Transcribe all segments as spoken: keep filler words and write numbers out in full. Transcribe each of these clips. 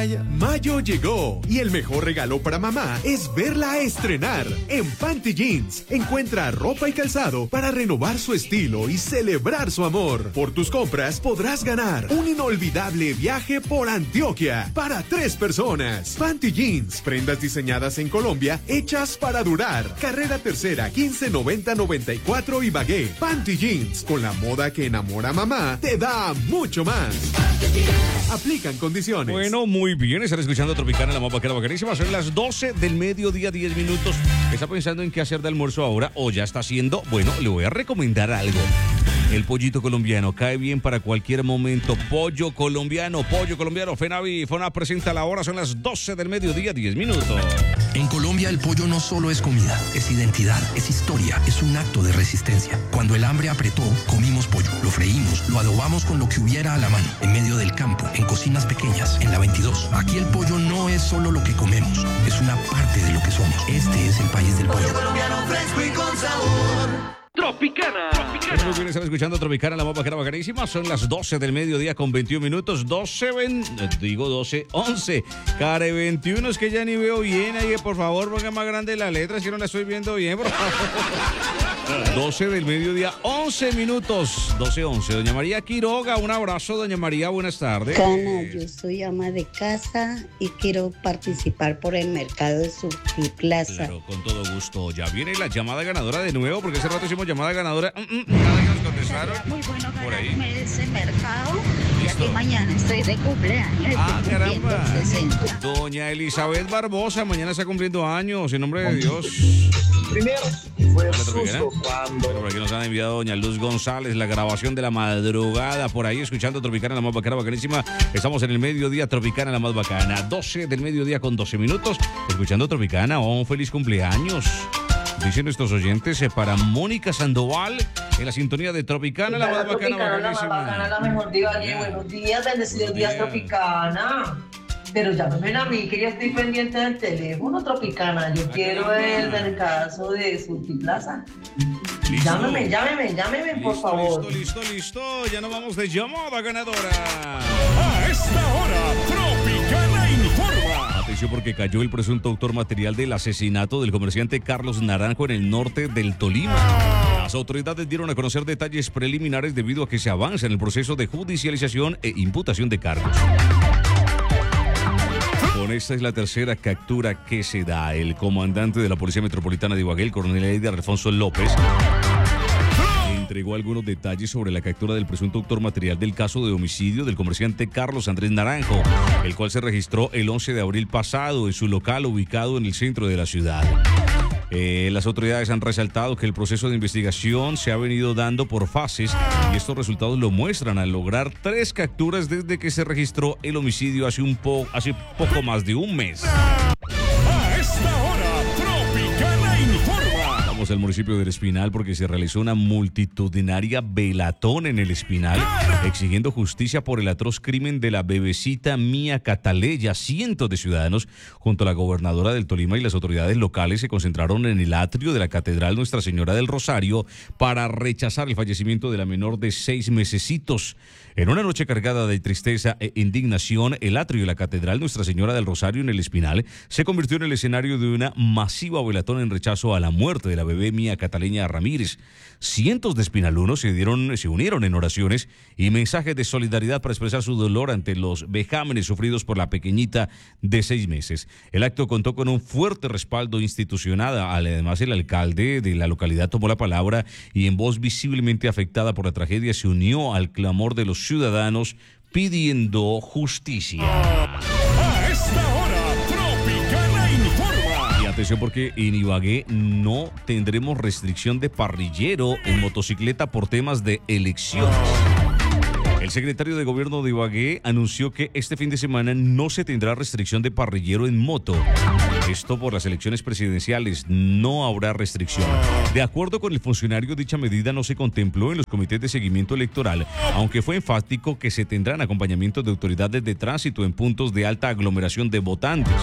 playa. Mayo llegó y el mejor regalo para mamá es verla estrenar. En Panty Jeans encuentra ropa y calzado para renovar su estilo y celebrar su amor. Por tus compras podrás ganar un inolvidable viaje por Antioquia para tres personas. Panty Jeans, prendas diseñadas en Colombia, hechas para durar. Carrera Tercera, quince noventa noventa y cuatro Ibagué. Panty Jeans, con la moda que enamora a mamá, te da mucho más. Aplican condiciones. Bueno, muy bien, están escuchando Tropicana, la más bacana, bacanísima. Son las doce del mediodía, diez minutos. ¿Está pensando en qué hacer de almuerzo ahora o ya está haciendo? Bueno, le voy a recomendar algo. El pollito colombiano cae bien para cualquier momento. Pollo colombiano, pollo colombiano. Fenavi, Fona presenta la hora, son las doce del mediodía, diez minutos. En Colombia el pollo no solo es comida, es identidad, es historia, es un acto de resistencia. Cuando el hambre apretó, comimos pollo, lo freímos, lo adobamos con lo que hubiera a la mano, en medio del campo, en cocinas pequeñas, en la veintidós. Aquí el pollo no es solo lo que comemos, es una parte de lo que somos. Este es el país del pollo. Pollo colombiano fresco y con sabor. Tropicana. Tropicana. Muy bien, están escuchando Tropicana, la más bacana, bacanísima. Son las doce del mediodía con veintiún minutos. doce, ven, digo doce, once. Care veintiuno, es que ya ni veo bien. Ahí, por favor, ponga más grande la letra, si no la estoy viendo bien, por favor. doce del mediodía, once minutos. doce, once. Doña María Quiroga, un abrazo, doña María, buenas tardes. Cana, yo soy ama de casa y quiero participar por el mercado de Surtiplaza. Claro, con todo gusto. Ya viene la llamada ganadora de nuevo, porque hace rato hicimos llamada ganadora. Mm, mm, nada que nos contestaron. Muy bueno por ahí. ganarme ese mercado. Y Listo. aquí mañana estoy de cumpleaños. Ah, estoy cumpliendo caramba. sesenta. Doña Elizabeth Barbosa, mañana está cumpliendo años, en nombre de Dios. Primero fue Hola, susto Tropicana. cuando Bueno, por aquí nos han enviado doña Luz González, la grabación de la madrugada, por ahí escuchando Tropicana, la más bacana, bacanísima. Estamos en el mediodía, Tropicana, la más bacana. doce del mediodía con doce minutos, escuchando Tropicana. Oh, un feliz cumpleaños. Dicen nuestros oyentes, eh, para Mónica Sandoval, en la sintonía de Tropicana, la más bacana, Tropicana, la más bacanísima. bacana, la mejor diva. Oye, buenos días, bendecidos Buenos días, días. Tropicana. Pero llámeme a mí, que ya estoy pendiente del teléfono, Tropicana. Yo quiero el, el caso de Surtiplaza. Listo. Llámeme, llámeme, llámeme, por Listo, favor. Listo, listo, listo. Ya nos vamos de llamada ganadora. A esta hora, Tropicana informa. Atención, porque cayó el presunto autor material del asesinato del comerciante Carlos Naranjo en el norte del Tolima. Las autoridades dieron a conocer detalles preliminares debido a que se avanza en el proceso de judicialización e imputación de cargos. Con esta es la tercera captura que se da. El comandante de la Policía Metropolitana de Ibagué, el coronel Edgar Alfonso López, entregó algunos detalles sobre la captura del presunto autor material del caso de homicidio del comerciante Carlos Andrés Naranjo, el cual se registró el once de abril pasado en su local ubicado en el centro de la ciudad. Eh, las autoridades han resaltado que el proceso de investigación se ha venido dando por fases y estos resultados lo muestran al lograr tres capturas desde que se registró el homicidio hace, un po hace poco más de un mes. A esta hora, Tropicana informa. Vamos al municipio del Espinal porque se realizó una multitudinaria velatón en el Espinal exigiendo justicia por el atroz crimen de la bebecita Mía Cataleya. Cientos de ciudadanos junto a la gobernadora del Tolima y las autoridades locales se concentraron en el atrio de la Catedral Nuestra Señora del Rosario para rechazar el fallecimiento de la menor de seis mesecitos. En una noche cargada de tristeza e indignación, el atrio de la Catedral Nuestra Señora del Rosario en el Espinal se convirtió en el escenario de una masiva velatón en rechazo a la muerte de la bebé Mía Cataleya Ramírez. Cientos de espinalunos se, dieron, se unieron en oraciones y mensajes de solidaridad para expresar su dolor ante los vejámenes sufridos por la pequeñita de seis meses. El acto contó con un fuerte respaldo institucional. Además, el alcalde de la localidad tomó la palabra y en voz visiblemente afectada por la tragedia se unió al clamor de los ciudadanos pidiendo justicia. A esta hora, Tropicana informa. Y atención porque en Ibagué no tendremos restricción de parrillero en motocicleta por temas de elecciones. El secretario de Gobierno de Ibagué anunció que este fin de semana no se tendrá restricción de parrillero en moto. Esto por las elecciones presidenciales, no habrá restricción. De acuerdo con el funcionario, dicha medida no se contempló en los comités de seguimiento electoral, aunque fue enfático que se tendrán acompañamientos de autoridades de tránsito en puntos de alta aglomeración de votantes.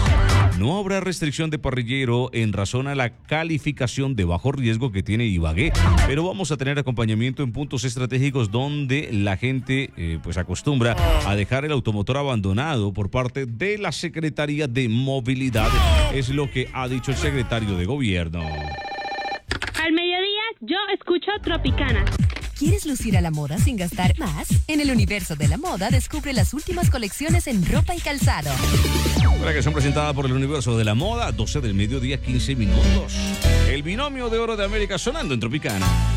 No habrá restricción de parrillero en razón a la calificación de bajo riesgo que tiene Ibagué, pero vamos a tener acompañamiento en puntos estratégicos donde la gente eh, pues acostumbra a dejar el automotor abandonado por parte de la Secretaría de Movilidad, es lo que ha dicho el secretario de Gobierno. Al mediodía yo escucho Tropicana. ¿Quieres lucir a la moda sin gastar más? En el universo de la moda descubre las últimas colecciones en ropa y calzado. Para que son presentadas por el universo de la moda, doce del mediodía, quince minutos. El binomio de oro de América sonando en Tropicana.